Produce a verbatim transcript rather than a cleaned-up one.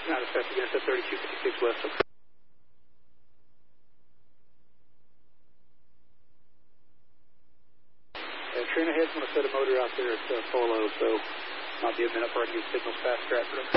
Not effective against the thirty-two fifty-six west. Okay. Uh, train ahead's going to set a motor out there at uh, Polo, so might be a minute before I can get signals fast track.